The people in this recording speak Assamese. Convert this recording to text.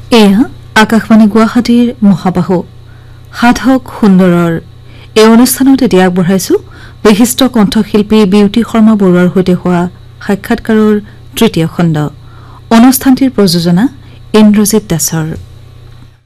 এয়া আকাশবাণী গুৱাহাটীৰ মহাবাহু সাধক সুন্দৰৰ এই অনুষ্ঠানত এতিয়া আগবঢ়াইছো বিশিষ্ট কণ্ঠশিল্পী বিউটি শৰ্মা বৰুৱাৰ সৈতে হোৱা সাক্ষাৎকাৰৰ তৃতীয় খণ্ড অনুষ্ঠানটিৰ প্ৰযোজনা ইন্দ্ৰজিৎ দাসৰ।